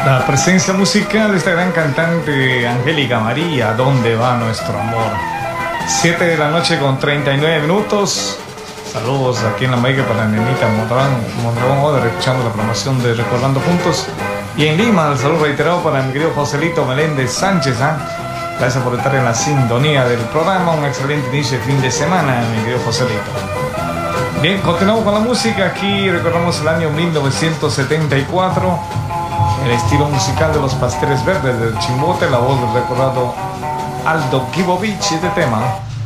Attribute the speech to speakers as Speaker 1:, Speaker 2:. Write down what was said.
Speaker 1: La presencia musical de esta gran cantante Angélica María, ¿dónde va nuestro amor? 7 de la noche con 39 minutos. Saludos aquí en la Maica para la nenita Mondragón Oder, escuchando la programación de Recordando Juntos. Y en Lima, el saludo reiterado para mi querido Joselito Meléndez Sánchez. Gracias por estar en la sintonía del programa. Un excelente inicio de fin de semana, mi querido Joselito. Bien, continuamos con la música. Aquí recordamos el año 1974. El estilo musical de los Pasteles Verdes del Chimbote, la voz del recordado Aldo Gibovich, este tema